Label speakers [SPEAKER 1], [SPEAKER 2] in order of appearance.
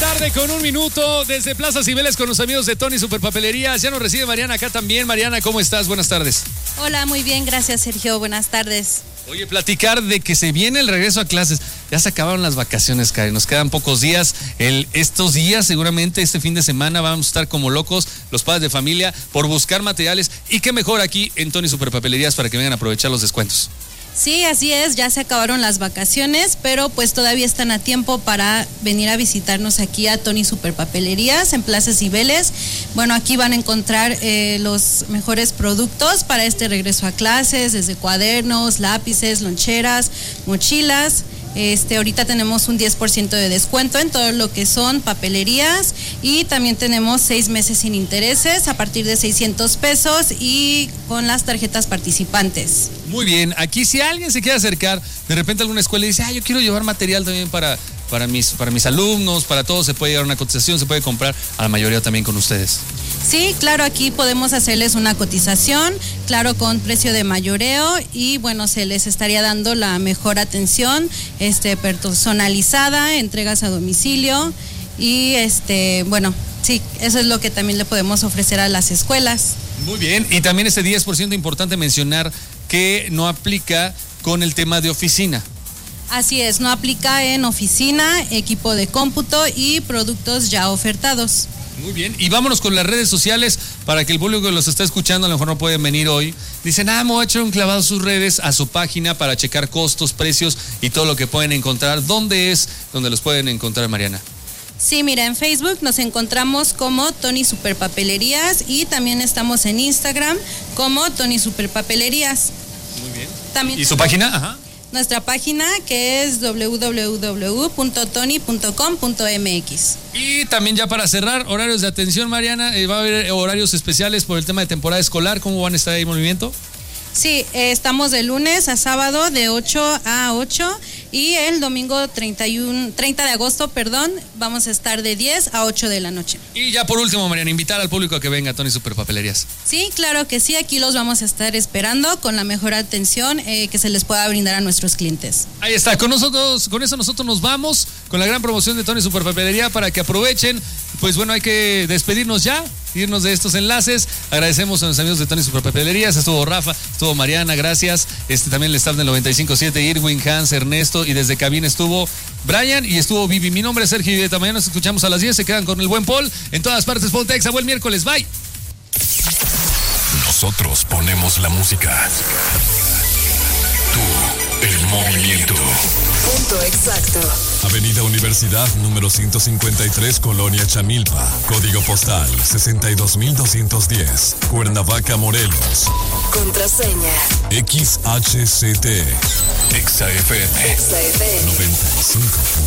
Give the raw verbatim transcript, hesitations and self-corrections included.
[SPEAKER 1] tarde con un minuto desde Plaza Cibeles con los amigos de Tony Superpapelerías. Ya nos recibe Mariana acá también. Mariana, ¿cómo estás? Buenas tardes.
[SPEAKER 2] Hola, muy bien, gracias Sergio, buenas tardes.
[SPEAKER 1] Oye, platicar de que se viene el regreso a clases. Ya se acabaron las vacaciones, Karen. Nos quedan pocos días. El, estos días, seguramente este fin de semana, vamos a estar como locos los padres de familia por buscar materiales. Y qué mejor aquí en Tony Superpapelerías para que vengan a aprovechar los descuentos.
[SPEAKER 2] Sí, así es, ya se acabaron las vacaciones, pero pues todavía están a tiempo para venir a visitarnos aquí a Tony Superpapelerías en Plaza Cibeles. Bueno, aquí van a encontrar eh, los mejores productos para este regreso a clases, desde cuadernos, lápices, loncheras, mochilas. Este, ahorita tenemos un diez por ciento de descuento en todo lo que son papelerías y también tenemos seis meses sin intereses a partir de seiscientos pesos y con las tarjetas participantes.
[SPEAKER 1] Muy bien, aquí si alguien se quiere acercar de repente a alguna escuela y dice, ah, yo quiero llevar material también para, para, mis, para mis alumnos, para todos, se puede llevar una cotización, se puede comprar a la mayoría también con ustedes.
[SPEAKER 2] Sí, claro, aquí podemos hacerles una cotización, claro, con precio de mayoreo y bueno, se les estaría dando la mejor atención, este, personalizada, entregas a domicilio y este, bueno, sí, eso es lo que también le podemos ofrecer a las escuelas.
[SPEAKER 1] Muy bien, y también ese diez por ciento importante mencionar que no aplica con el tema de oficina.
[SPEAKER 2] Así es, no aplica en oficina, equipo de cómputo y productos ya ofertados.
[SPEAKER 1] Muy bien, y vámonos con las redes sociales para que el público que los está escuchando a lo mejor no pueden venir hoy. Dicen, ah, me voy a echar un clavado a sus redes, a su página para checar costos, precios y todo lo que pueden encontrar. ¿Dónde es donde los pueden encontrar, Mariana?
[SPEAKER 2] Sí, mira, en Facebook nos encontramos como Tony Superpapelerías y también estamos en Instagram como Tony Superpapelerías.
[SPEAKER 1] Muy bien.
[SPEAKER 2] También
[SPEAKER 1] ¿Y su página? Ajá.
[SPEAKER 2] Nuestra página que es doble u doble u doble u punto tony punto com punto m x.
[SPEAKER 1] Y también ya para cerrar, horarios de atención, Mariana, eh, va a haber horarios especiales por el tema de temporada escolar. ¿Cómo van a estar ahí en movimiento?
[SPEAKER 2] Sí, eh, estamos de lunes a sábado de ocho a ocho y el domingo treinta y uno, treinta de agosto, perdón, vamos a estar de diez a ocho de la noche.
[SPEAKER 1] Y ya por último, Mariana, invitar al público a que venga a Tony Superpapelerías.
[SPEAKER 2] Sí, claro que sí, aquí los vamos a estar esperando con la mejor atención eh, que se les pueda brindar a nuestros clientes.
[SPEAKER 1] Ahí está, con nosotros, con eso nosotros nos vamos con la gran promoción de Tony Superpapelería para que aprovechen. Pues bueno, hay que despedirnos ya, irnos de estos enlaces. Agradecemos a los amigos de Tony Superpapelerías, estuvo Rafa, estuvo Mariana, gracias. Este también el staff del noventa y cinco punto siete, Irwin, Hans, Ernesto, y desde cabina estuvo Brian y estuvo Vivi. Mi nombre es Sergio Videta. Mañana nos escuchamos a las diez, se quedan con el buen Paul en todas partes. Poltex, buen miércoles, bye.
[SPEAKER 3] Nosotros ponemos la música. Tú, el movimiento.
[SPEAKER 4] Punto exacto.
[SPEAKER 3] Avenida Universidad número ciento cincuenta y tres, Colonia Chamilpa. Código postal sesenta y dos mil doscientos diez. Cuernavaca, Morelos.
[SPEAKER 4] Contraseña
[SPEAKER 3] X H C T. Exa F M.
[SPEAKER 4] Exa F M.
[SPEAKER 3] noventa y cinco.